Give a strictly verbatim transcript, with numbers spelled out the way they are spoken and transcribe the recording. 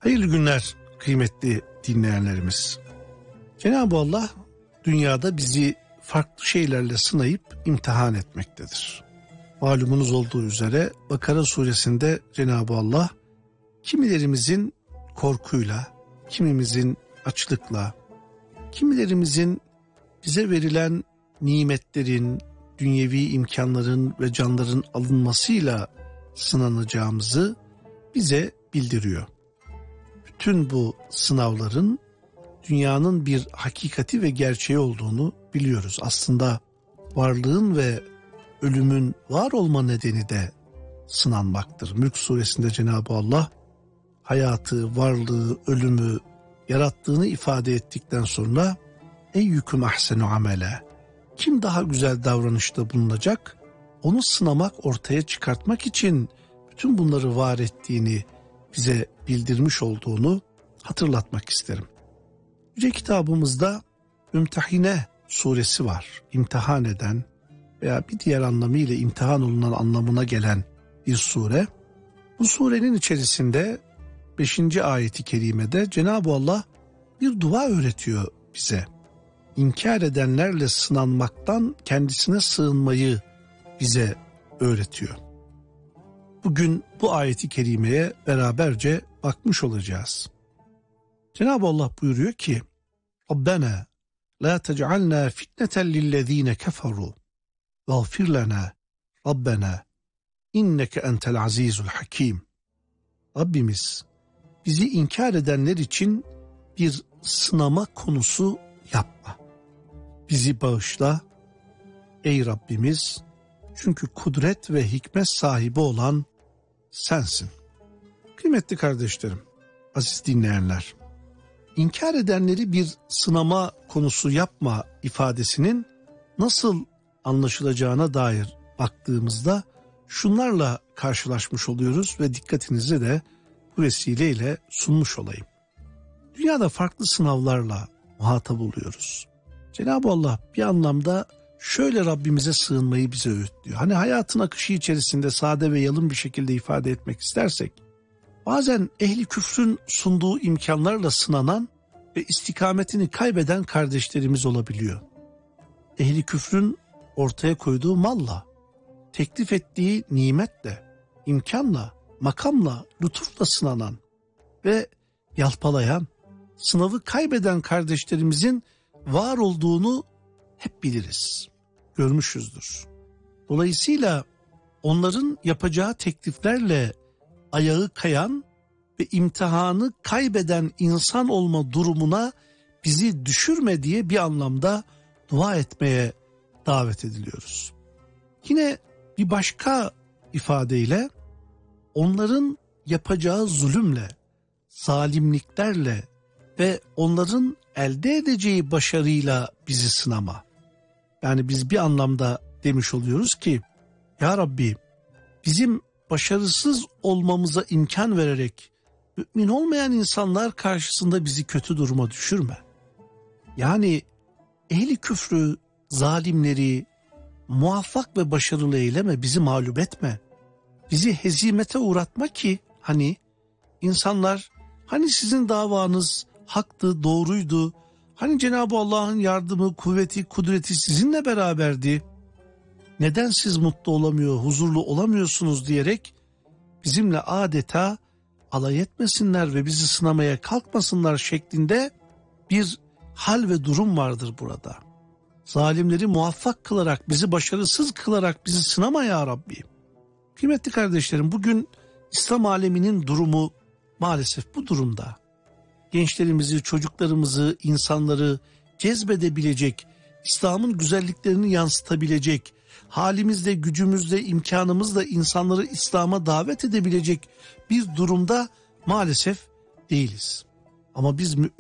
Hayırlı günler kıymetli dinleyenlerimiz. Cenab-ı Allah dünyada bizi farklı şeylerle sınayıp imtihan etmektedir. Malumunuz olduğu üzere Bakara suresinde Cenab-ı Allah kimilerimizin korkuyla, kimimizin açlıkla, kimilerimizin bize verilen nimetlerin, dünyevi imkanların ve canların alınmasıyla sınanacağımızı bize bildiriyor. Bütün bu sınavların dünyanın bir hakikati ve gerçeği olduğunu biliyoruz. Aslında varlığın ve ölümün var olma nedeni de sınanmaktır. Mülk suresinde Cenab-ı Allah hayatı, varlığı, ölümü yarattığını ifade ettikten sonra eyyüküm ahsenu amele, kim daha güzel davranışta bulunacak, onu sınamak, ortaya çıkartmak için bütün bunları var ettiğini bize bildirmiş olduğunu hatırlatmak isterim. Yüce kitabımızda Mümtehine suresi var. İmtihan eden veya bir diğer anlamıyla imtihan olunan anlamına gelen bir sure. Bu surenin içerisinde beşinci ayeti kerimede Cenab-ı Allah bir dua öğretiyor bize. İnkar edenlerle sınanmaktan kendisine sığınmayı bize öğretiyor. Bugün bu ayeti kerimeye beraberce bakmış olacağız. Cenab-ı Allah buyuruyor ki Rabbena la tec'alna fitneten lillezine keferu veğfir lana Rabbena inneke entel azizul hakim. Rabbimiz bizi inkar edenler için bir sınama konusu yapma. Bizi bağışla ey Rabbimiz, çünkü kudret ve hikmet sahibi olan sensin. Kıymetli kardeşlerim, aziz dinleyenler, İnkar edenleri bir sınama konusu yapma ifadesinin nasıl anlaşılacağına dair baktığımızda şunlarla karşılaşmış oluyoruz ve dikkatinizi de bu vesileyle sunmuş olayım. Dünyada farklı sınavlarla muhatap oluyoruz. Cenab-ı Allah bir anlamda şöyle Rabbimize sığınmayı bize öğütlüyor. Hani hayatın akışı içerisinde sade ve yalın bir şekilde ifade etmek istersek, bazen ehli küfrün sunduğu imkanlarla sınanan ve istikametini kaybeden kardeşlerimiz olabiliyor. Ehli küfrün ortaya koyduğu malla, teklif ettiği nimetle, imkanla, makamla, lütufla sınanan ve yalpalayan, sınavı kaybeden kardeşlerimizin var olduğunu hep biliriz, görmüşüzdür. Dolayısıyla onların yapacağı tekliflerle ayağı kayan ve imtihanı kaybeden insan olma durumuna bizi düşürme diye bir anlamda dua etmeye davet ediliyoruz. Yine bir başka ifadeyle onların yapacağı zulümle, zalimliklerle ve onların elde edeceği başarıyla bizi sınama. Yani biz bir anlamda demiş oluyoruz ki ya Rabbi, bizim başarısız olmamıza imkan vererek mümin olmayan insanlar karşısında bizi kötü duruma düşürme. Yani ehli küfrü, zalimleri muvaffak ve başarılı eyleme, bizi mağlup etme. Bizi hezimete uğratma ki hani insanlar, hani sizin davanız haktı, doğruydu, hani Cenab-ı Allah'ın yardımı, kuvveti, kudreti sizinle beraberdi, neden siz mutlu olamıyor, huzurlu olamıyorsunuz diyerek bizimle adeta alay etmesinler ve bizi sınamaya kalkmasınlar şeklinde bir hal ve durum vardır burada. Zalimleri muvaffak kılarak, bizi başarısız kılarak bizi sınama ya Rabbi. Kıymetli kardeşlerim, bugün İslam aleminin durumu maalesef bu durumda. Gençlerimizi, çocuklarımızı, insanları cezbedebilecek, İslam'ın güzelliklerini yansıtabilecek, halimizle, gücümüzle, imkanımızla insanları İslam'a davet edebilecek bir durumda maalesef değiliz. Ama biz mümin